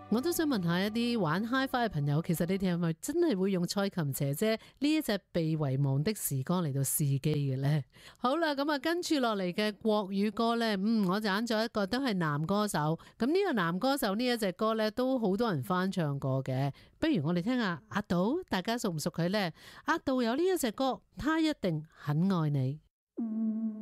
我都想問下一啲玩 Hi-Fi 嘅朋友，其實你哋係咪真係會用蔡琴姐姐呢一隻被遺忘的時光嚟到試機嘅呢？好啦，咁啊跟住落嚟嘅國語歌呢，我揀咗一個都係男歌手，咁呢個男歌手呢一隻歌呢，都好多人翻唱過嘅，不如我哋聽下阿杜，大家熟唔熟佢呢？阿杜有呢一隻歌，他一定很愛你。